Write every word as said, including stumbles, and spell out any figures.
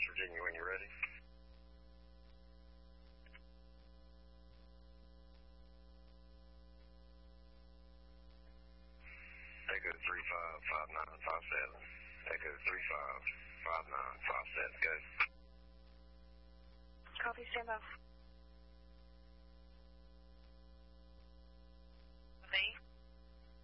West Virginia when you're ready. Echo three five five nine five seven. Echo three five five nine five seven. Go. Copy, stand by.